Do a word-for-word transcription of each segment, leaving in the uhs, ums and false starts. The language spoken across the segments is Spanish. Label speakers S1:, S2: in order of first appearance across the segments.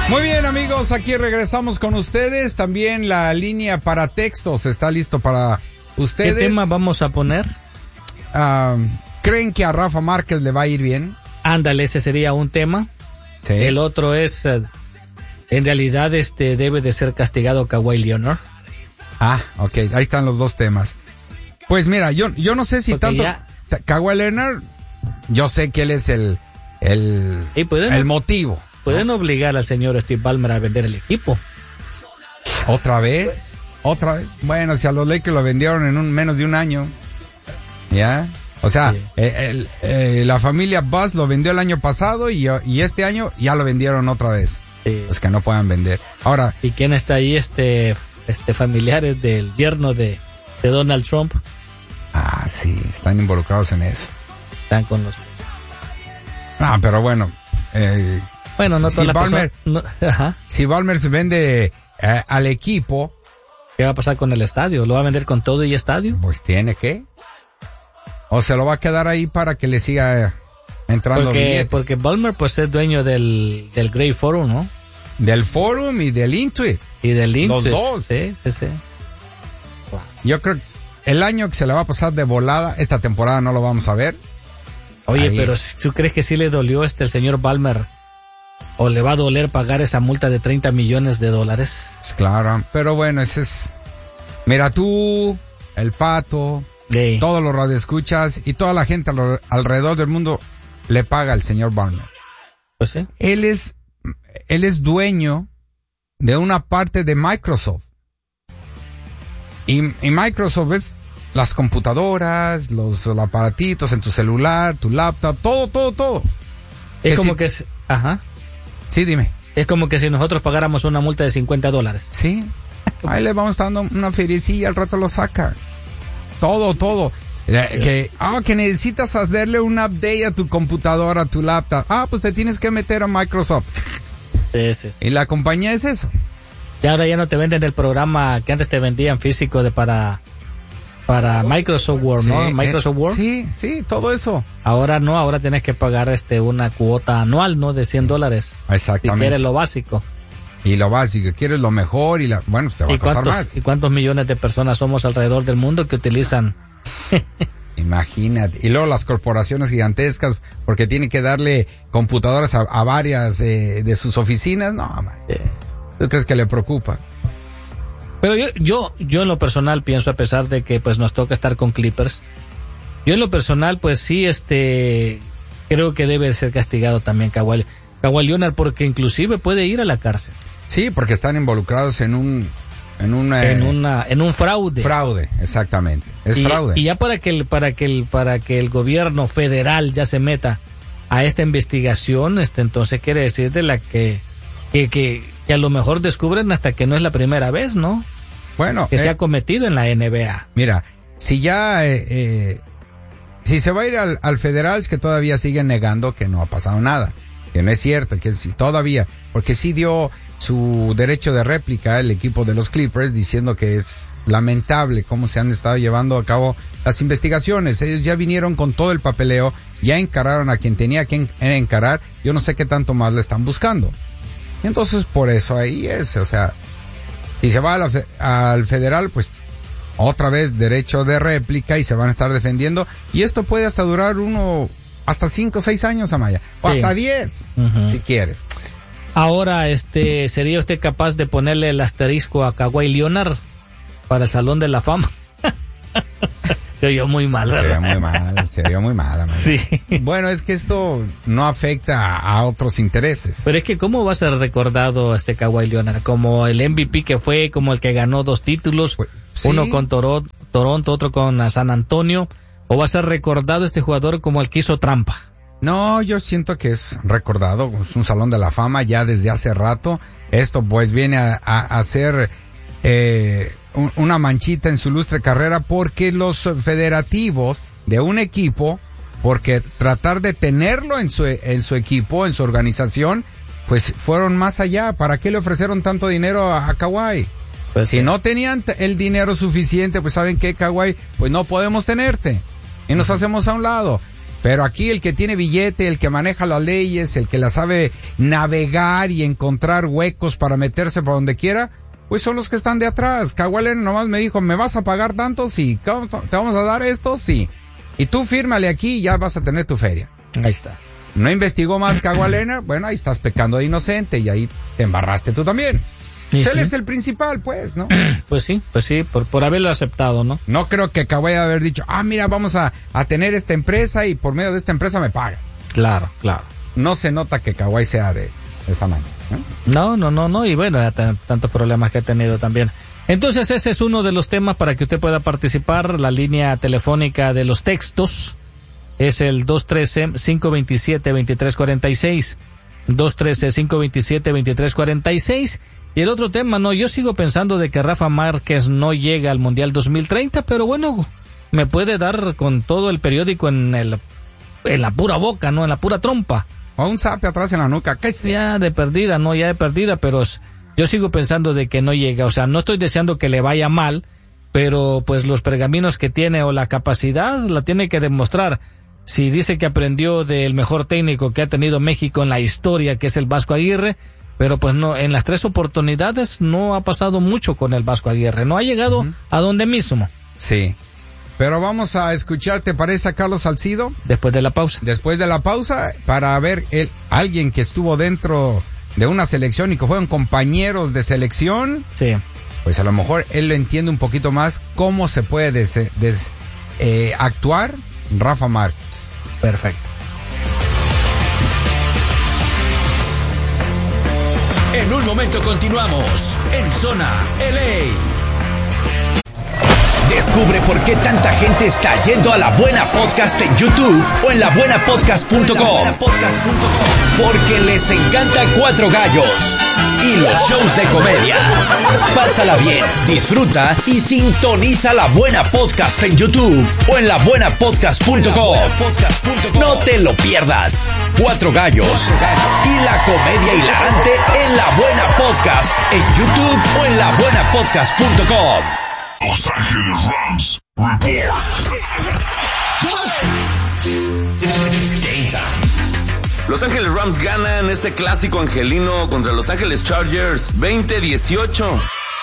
S1: Muy bien, amigos, aquí regresamos con ustedes. También la línea para textos está listo para ustedes.
S2: ¿Qué tema vamos a poner?
S1: Uh, ¿Creen que a Rafa Márquez le va a ir bien?
S2: Ándale, ese sería un tema.
S1: Sí.
S2: El otro es, uh, en realidad, este debe de ser castigado Kawhi Leonard.
S1: Ah, ok, ahí están los dos temas. Pues mira, yo, yo no sé si
S2: Porque
S1: tanto...
S2: ya...
S1: Kawhi Leonard, yo sé que él es el, el,
S2: pueden,
S1: el motivo.
S2: Pueden
S1: ¿no?
S2: obligar al señor Steve Ballmer a vender el equipo.
S1: ¿Otra vez? ¿Otra vez? Bueno, si a los Lakers lo vendieron en un menos de un año. ¿Ya? O sea, sí. eh, el, eh, la familia Buzz lo vendió el año pasado y, y este año ya lo vendieron otra vez.
S2: Sí.
S1: Pues que no puedan vender. Ahora...
S2: ¿Y quién está ahí? Este, este familiares del yerno de, de Donald Trump.
S1: Ah, sí, están involucrados en eso.
S2: Están con los...
S1: Ah, pero bueno... Eh,
S2: Bueno, no toda
S1: si
S2: la
S1: Ballmer,
S2: persona, no, ajá.
S1: Si Ballmer se vende eh, al equipo,
S2: ¿qué va a pasar con el estadio? ¿Lo va a vender con todo y estadio?
S1: Pues tiene que. O se lo va a quedar ahí para que le siga entrando
S2: porque,
S1: billete.
S2: Porque Ballmer pues es dueño del, del Great Forum, ¿no?
S1: Del Forum y del Intuit.
S2: Y del Intuit.
S1: Los dos.
S2: Sí, sí, sí.
S1: Wow. Yo creo que el año que se le va a pasar de volada, esta temporada no lo vamos a ver.
S2: Oye,
S1: ahí.
S2: Pero ¿tú crees que sí le dolió este el señor Ballmer? ¿O le va a doler pagar esa multa de treinta millones de dólares?
S1: Pues claro, pero bueno, ese es... Mira, tú, el Pato,
S2: sí.
S1: Todos los radioescuchas y toda la gente alrededor del mundo le paga al señor Ballmer.
S2: Pues sí.
S1: Él es, él es dueño de una parte de Microsoft. Y, y Microsoft es las computadoras, los, los aparatitos en tu celular, tu laptop, todo, todo, todo.
S2: Es
S1: que
S2: como
S1: si,
S2: que... Es, ajá.
S1: Sí, dime.
S2: Es como que si nosotros pagáramos una multa de cincuenta dólares.
S1: Sí. Ahí le vamos dando una feriecilla, al rato lo saca. Todo, todo. Que, ah, que necesitas hacerle un update a tu computadora, a tu laptop. Ah, pues te tienes que meter a Microsoft.
S2: Sí, sí, sí.
S1: Y la compañía es eso.
S2: Y ahora ya no te venden el programa que antes te vendían físico de para... Para Microsoft Word,
S1: sí,
S2: ¿no? Microsoft
S1: eh,
S2: Word.
S1: Sí, sí, todo eso.
S2: Ahora no, ahora tienes que pagar este una cuota anual, ¿no? De cien dólares.
S1: Exactamente.
S2: Si quieres lo básico.
S1: Y lo básico, quieres lo mejor y la, bueno, te va a costar más.
S2: ¿Y cuántos millones de personas somos alrededor del mundo que utilizan?
S1: Imagínate. Y luego las corporaciones gigantescas, porque tienen que darle computadoras a, a varias eh, de sus oficinas. No, man.
S2: Sí.
S1: ¿Tú crees que le preocupa?
S2: Pero yo, yo, yo en lo personal pienso, a pesar de que pues nos toca estar con Clippers, yo en lo personal pues sí, este, creo que debe ser castigado también Kawhi, Kawhi Leonard, porque inclusive puede ir a la cárcel.
S1: Sí, porque están involucrados en un, en una,
S2: en una, en un fraude.
S1: Fraude, exactamente. Es
S2: y,
S1: fraude.
S2: Y ya para que el, para que el, para que el gobierno federal ya se meta a esta investigación, este, entonces quiere decir de la que, que, que que a lo mejor descubren hasta que no es la primera vez, ¿no?
S1: Bueno.
S2: Que eh, se ha cometido en la N B A.
S1: Mira, si ya, eh, eh, si se va a ir al, al federal, es que todavía siguen negando que no ha pasado nada. Que no es cierto, que si todavía, porque sí dio su derecho de réplica el equipo de los Clippers diciendo que es lamentable cómo se han estado llevando a cabo las investigaciones. Ellos ya vinieron con todo el papeleo, ya encararon a quien tenía que encarar. Yo no sé qué tanto más le están buscando. Entonces, por eso ahí es, o sea, si se va a la, al federal, pues otra vez derecho de réplica y se van a estar defendiendo. Y esto puede hasta durar uno, hasta cinco o seis años, Amaya. O sí. Hasta diez, uh-huh. Si quieres.
S2: Ahora, este, ¿sería usted capaz de ponerle el asterisco a Kawhi Leonard para el Salón de la Fama? Se oyó muy mal, ¿verdad?
S1: Se oyó muy mal, se oyó muy mal.
S2: Sí.
S1: Bueno, es que esto no afecta a otros intereses.
S2: Pero es que ¿cómo va a ser recordado este Kawhi Leonard? ¿Como el M V P que fue, como el que ganó dos títulos? Pues, sí. Uno con Toro, Toronto, otro con San Antonio. ¿O va a ser recordado este jugador como el que hizo trampa?
S1: No, yo siento que es recordado. Es un Salón de la Fama ya desde hace rato. Esto pues viene a, a, a ser... Eh, una manchita en su ilustre carrera porque los federativos de un equipo, porque tratar de tenerlo en su en su equipo, en su organización, pues fueron más allá. ¿Para qué le ofrecieron tanto dinero a, a Kawhi? Pues si sí. No tenían el dinero suficiente, pues ¿saben qué, Kawhi? Pues no podemos tenerte y nos hacemos a un lado. Pero aquí el que tiene billete, el que maneja las leyes, el que la sabe navegar y encontrar huecos para meterse por donde quiera, pues son los que están de atrás. Kawhi Leonard nomás me dijo, ¿me vas a pagar tanto? Sí. ¿Te vamos a dar esto? Sí. Y tú fírmale aquí y ya vas a tener tu feria.
S2: Ahí está.
S1: No investigó más Kawhi Leonard, bueno, ahí estás pecando de inocente y ahí te embarraste tú también. Él sí es el principal, pues, ¿no?
S2: Pues sí, pues sí, por, por haberlo aceptado, ¿no?
S1: No creo que Kawhi haya haber dicho, ah, mira, vamos a, a tener esta empresa y por medio de esta empresa me paga.
S2: Claro, claro.
S1: No se nota que Kawhi sea de, de esa manera,
S2: ¿no? No, no, no, no, y bueno, ya t- tantos problemas que ha tenido también. Entonces ese es uno de los temas para que usted pueda participar. La línea telefónica de los textos es el dos uno tres, cinco dos siete, dos tres cuatro seis. dos uno tres, cinco dos siete, dos tres cuatro seis. Y el otro tema, no, yo sigo pensando de que Rafa Márquez no llega al Mundial dos mil treinta, pero bueno, me puede dar con todo el periódico en el en la pura boca, ¿no? En la pura trompa.
S1: O un zape atrás en la nuca. ¿Qué es?
S2: Ya de perdida, no, ya de perdida, pero yo sigo pensando de que no llega. O sea, no estoy deseando que le vaya mal, pero pues los pergaminos que tiene o la capacidad la tiene que demostrar. Si dice que aprendió del mejor técnico que ha tenido México en la historia, que es el Vasco Aguirre, pero pues no, en las tres oportunidades no ha pasado mucho con el Vasco Aguirre, no ha llegado uh-huh. a donde mismo.
S1: Sí, pero vamos a escuchar, ¿te parece, a Carlos Salcido?
S2: Después de la pausa.
S1: Después de la pausa, para ver el, alguien que estuvo dentro de una selección y que fueron compañeros de selección.
S2: Sí.
S1: Pues a lo mejor él lo entiende un poquito más cómo se puede des, des, eh, actuar Rafa Márquez.
S2: Perfecto.
S3: En un momento continuamos en Zona L A. Descubre por qué tanta gente está yendo a La Buena Podcast en YouTube o en la buena podcast punto com. Porque les encanta Cuatro Gallos y los shows de comedia. Pásala bien, disfruta y sintoniza La Buena Podcast en YouTube o en la buena podcast punto com. No te lo pierdas. Cuatro Gallos y la comedia hilarante en La Buena Podcast en YouTube o en la buena podcast punto com.
S4: Los Ángeles Rams Report.
S5: Los Ángeles Rams ganan este clásico angelino contra Los Ángeles Chargers veinte dieciocho.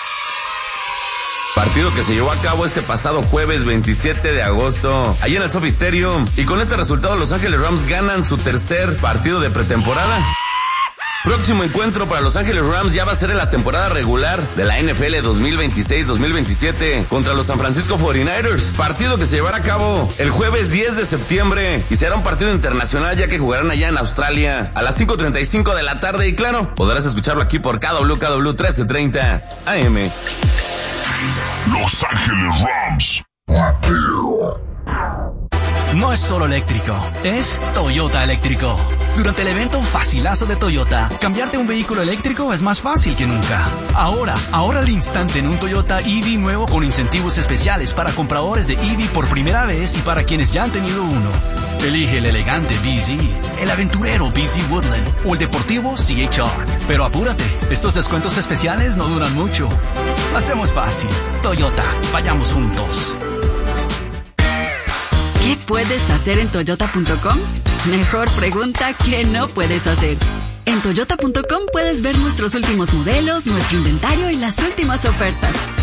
S5: Partido que se llevó a cabo este pasado jueves veintisiete de agosto, allí en el Sophie Stadium. Y con este resultado Los Ángeles Rams ganan su tercer partido de pretemporada. Próximo encuentro para Los Ángeles Rams ya va a ser en la temporada regular de la N F L dos mil veintiséis dos mil veintisiete contra los San Francisco cuarenta y nueve ers. Partido que se llevará a cabo el jueves diez de septiembre y será un partido internacional ya que jugarán allá en Australia a las cinco treinta y cinco de la tarde y claro, podrás escucharlo aquí por K W K W trece treinta A M.
S4: Los Ángeles Rams.
S6: No es solo eléctrico, es Toyota eléctrico. Durante el evento Facilazo de Toyota, cambiarte un vehículo eléctrico es más fácil que nunca. Ahora, ahorra al instante en un Toyota E V nuevo con incentivos especiales para compradores de E V por primera vez y para quienes ya han tenido uno. Elige el elegante B Z, el aventurero B Z Woodland o el deportivo C H R. Pero apúrate, estos descuentos especiales no duran mucho. Hacemos fácil. Toyota, vayamos juntos.
S7: ¿Qué puedes hacer en toyota punto com? Mejor pregunta, ¿qué no puedes hacer? En toyota punto com puedes ver nuestros últimos modelos, nuestro inventario y las últimas ofertas.